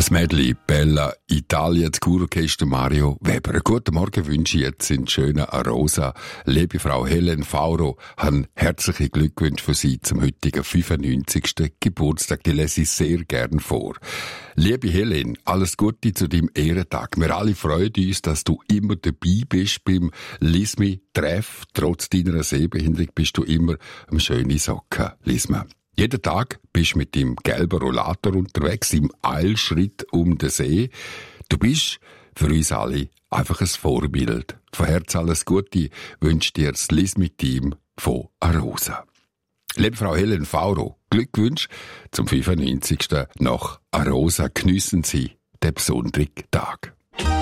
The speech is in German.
Ein Mädchen, Bella Italia, das Kurorchester Mario Weber. Einen guten Morgen wünsche ich jetzt in schönen Arosa. Liebe Frau Helen Fauro, haben herzliche Glückwünsche für Sie zum heutigen 95. Geburtstag. Die lese ich sehr gern vor. Liebe Helen, alles Gute zu deinem Ehrentag. Wir alle freuen uns, dass du immer dabei bist beim Lismi-Treff. Trotz deiner Sehbehinderung bist du immer am schönen Socken, Lisma. Jeden Tag bist du mit dem gelben Rollator unterwegs, im Eilschritt um den See. Du bist für uns alle einfach ein Vorbild. Von Herzen alles Gute wünscht dir das Lismi-Team von Arosa. Liebe Frau Helen Fauro, Glückwünsche zum 95. nach Arosa. Geniessen Sie den besonderen Tag.